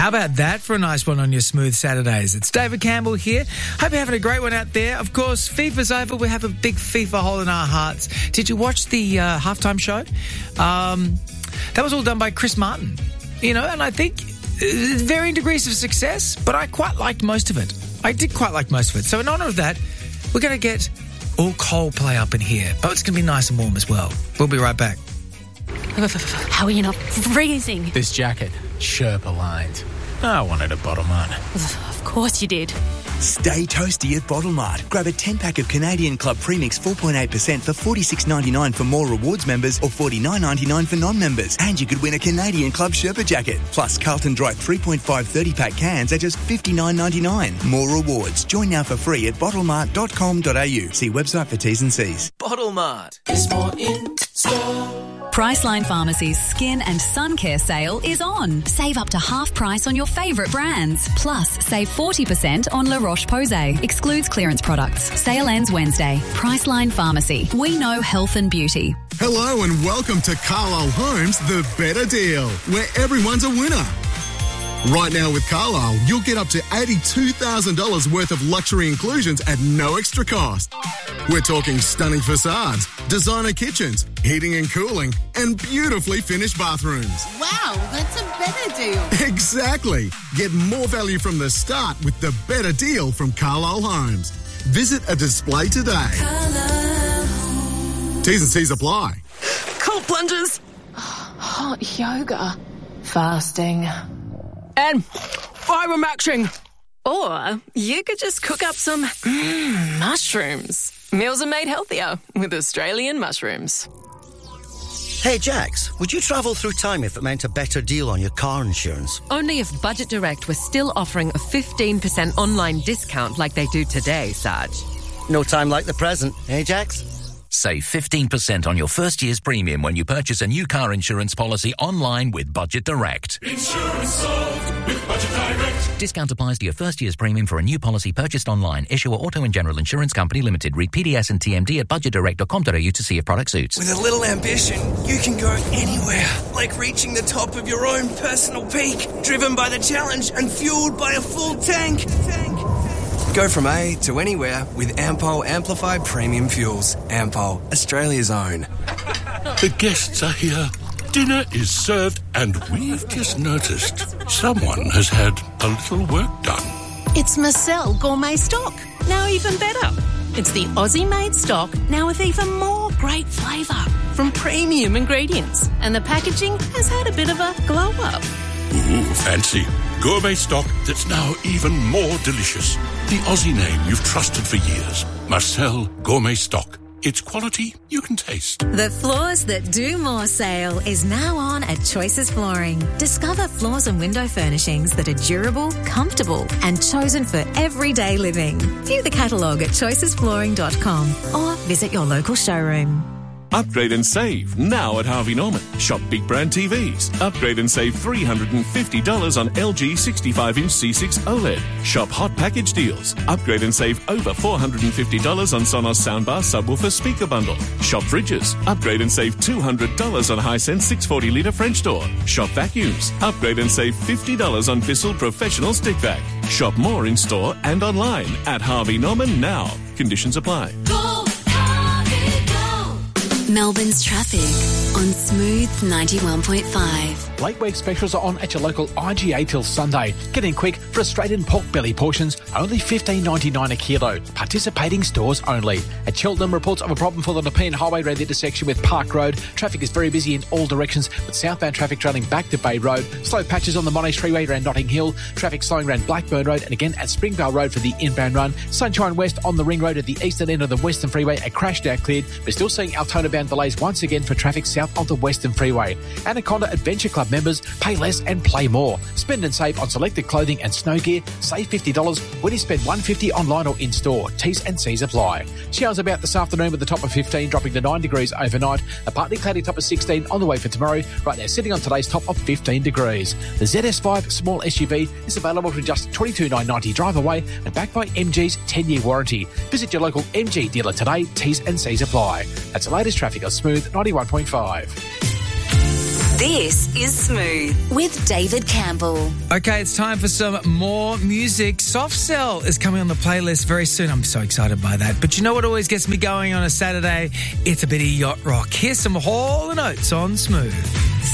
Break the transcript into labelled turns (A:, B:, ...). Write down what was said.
A: How about that for a nice one on your Smooth Saturdays? It's David Campbell here. Hope you're having a great one out there. Of course, FIFA's over. We have a big FIFA hole in our hearts. Did you watch the halftime show? That was all done by Chris Martin. You know, and I think varying degrees of success, but I quite liked most of it. I did quite like most of it. So in honour of that, we're going to get all Coldplay up in here, but it's going to be nice and warm as well. We'll be right back.
B: How are you not freezing?
C: This jacket, Sherpa lined. I wanted a Bottle Mart.
B: Of course you did.
D: Stay toasty at Bottle Mart. Grab a 10-pack of Canadian Club Premix 4.8% for $46.99 for more rewards members or $49.99 for non-members. And you could win a Canadian Club Sherpa jacket. Plus Carlton Dry 3.5 30-pack cans at just $59.99. More rewards. Join now for free at bottlemart.com.au. See website for T's and C's.
E: Bottle Mart is more in store.
F: Priceline Pharmacy's Skin and Sun Care sale is on. Save up to half price on your favourite brands. Plus, save 40% on La Roche-Posay. Excludes clearance products. Sale ends Wednesday. Priceline Pharmacy. We know health and beauty.
G: Hello and welcome to Carlisle Homes, the better deal, where everyone's a winner. Right now with Carlisle, you'll get up to $82,000 worth of luxury inclusions at no extra cost. We're talking stunning facades, designer kitchens, heating and cooling, and beautifully finished bathrooms.
H: Wow, that's a better deal.
G: Exactly. Get more value from the start with the better deal from Carlisle Homes. Visit a display today. T's and C's apply.
H: Cold plunges. Hot yoga. Fasting.
I: And fibre-maxing. Or you could just cook up some mushrooms. Meals are made healthier with Australian mushrooms.
J: Hey, Jax, would you travel through time if it meant a better deal on your car insurance?
K: Only if Budget Direct was still offering a 15% online discount like they do today, Sarge.
J: No time like the present, eh, Jax?
L: Save 15% on your first year's premium when you purchase a new car insurance policy online with Budget Direct.
M: Insurance solved with Budget Direct.
L: Discount applies to your first year's premium for a new policy purchased online. Issuer Auto and General Insurance Company Limited. Read PDS and TMD at budgetdirect.com.au to see if product suits.
E: With a little ambition, you can go anywhere. Like reaching the top of your own personal peak. Driven by the challenge and fueled by a full tank. Go from A to anywhere with Ampol Amplified Premium Fuels. Ampol, Australia's own.
M: The guests are here. Dinner is served and we've just noticed someone has had a little work done.
H: It's Marcel Gourmet Stock. Now even better. It's the Aussie-made stock, now with even more great flavour from premium ingredients. And the packaging has had a bit of a glow-up.
M: Ooh, fancy. Gourmet stock that's now even more delicious. The Aussie name you've trusted for years. Marcel Gourmet Stock. It's quality you can taste.
N: The Floors That Do More sale is now on at Choices Flooring. Discover floors and window furnishings that are durable, comfortable and chosen for everyday living. View the catalogue at choicesflooring.com or visit your local showroom.
O: Upgrade and save now at Harvey Norman. Shop big brand TVs. Upgrade and save $350 on LG 65-inch C6 OLED. Shop hot package deals. Upgrade and save over $450 on Sonos soundbar subwoofer speaker bundle. Shop fridges. Upgrade and save $200 on Hisense 640-litre French door. Shop vacuums. Upgrade and save $50 on Bissell Professional Stick Vac. Shop more in store and online at Harvey Norman now. Conditions apply.
F: Melbourne's traffic on Smooth 91.5.
C: Late week specials are on at your local IGA till Sunday. Get in quick for Australian pork belly portions, only $15.99 a kilo. Participating stores only. At Cheltenham, reports of a problem for the Nepean Highway around the intersection with Park Road. Traffic is very busy in all directions, with southbound traffic trailing back to Bay Road. Slow patches on the Monash Freeway around Notting Hill. Traffic slowing around Blackburn Road and again at Springvale Road for the inbound run. Sunshine West on the Ring Road at the eastern end of the Western Freeway. A crash now cleared. We're still seeing Altona bound delays once again for traffic south of the Western Freeway. Anaconda Adventure Club members pay less and play more. Spend and save on selected clothing and snow gear. Save $50 when you spend $150 online or in store. T's and C's apply. Showers about this afternoon with the top of 15 dropping to 9 degrees overnight. A partly cloudy top of 16 on the way for tomorrow. Right now sitting on today's top of 15 degrees. The ZS5 small SUV is available for just $22,990 drive away and backed by MG's 10-year warranty. Visit your local MG dealer today. T's and C's apply. That's the latest traffic on Smooth 91.5.
F: This is Smooth with David Campbell.
A: Okay, it's time for some more music. Soft Cell is coming on the playlist very soon. I'm so excited by that. But you know what always gets me going on a Saturday? It's a bit of yacht rock. Here's some Hall & Oates on Smooth.